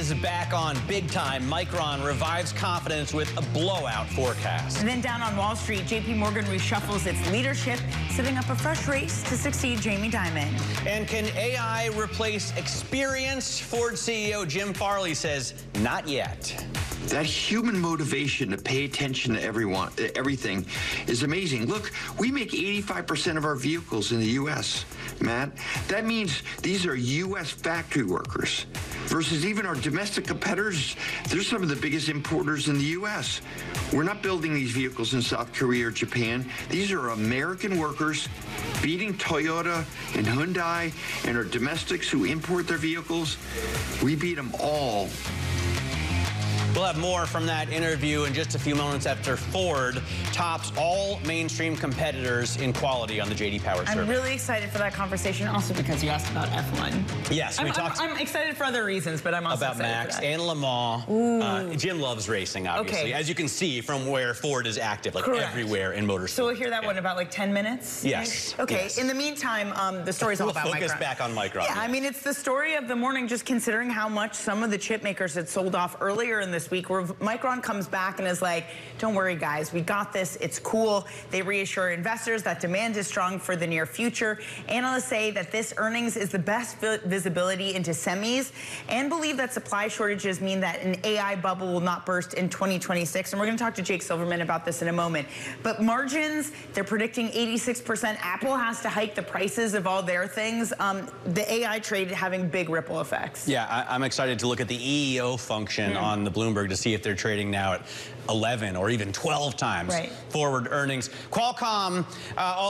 is back on big time. Micron revives confidence with a blowout forecast. And then down on Wall Street, JP Morgan reshuffles its leadership, setting up a fresh race to succeed Jamie Dimon. And can AI replace experience? Ford CEO Jim Farley says not yet. That human motivation to pay attention to everything is amazing. Look, we make 85% of our vehicles in the U.S., Matt. That means these are U.S. factory workers versus even our domestic competitors. They're some of the biggest importers in the U.S. We're not building these vehicles in South Korea or Japan. These are American workers beating Toyota and Hyundai and our domestics who import their vehicles. We beat them all. We'll have more from that interview in just a few moments after Ford tops all mainstream competitors in quality on the J.D. Power survey. I'm really excited for that conversation, also because you asked about F1. Yes, we talked. I'm excited for other reasons, but I'm also about excited Max for that. and Le Mans. Jim loves racing, obviously, as you can see from where Ford is active, like everywhere in motorsport. So we'll hear that one in about like 10 minutes? Yes. Okay, yes. In the meantime, the story's all about Micron. Focus back on Micron. Yeah, I mean, it's the story of the morning, just considering how much some of the chip makers had sold off earlier in this week, where Micron comes back and is like, don't worry, guys, we got this, it's cool. They reassure investors that demand is strong for the near future. Analysts say that this earnings is the best visibility into semis and believe that supply shortages mean that an AI bubble will not burst in 2026. And we're going to talk to Jake Silverman about this in a moment. But margins, they're predicting 86%. Apple has to hike the prices of all their things. The AI trade having big ripple effects. Yeah, I'm excited to look at the EEO function on the Bloomberg to see if they're trading now at 11 or even 12 times forward earnings. Qualcomm